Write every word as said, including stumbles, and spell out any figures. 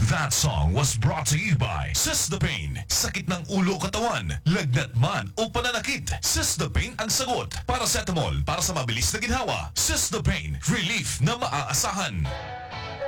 That song was brought to you by Sysdapane. Sakit ng ulo o katawan, lagnat man o pananakit, Sysdapane ang sagot. Paracetamol para sa mabilis na ginhawa. Sysdapane, relief na maaasahan.